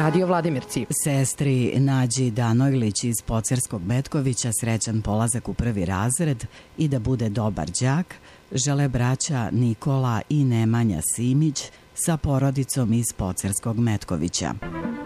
Radio Vladimirci. Sestri Nađi Danojlić iz Pocerskog Metkovića srećan polazak u 1. razred i da bude dobar đak žele braća Nikola i Nemanja Simić sa porodicom iz Pocerskog Metkovića.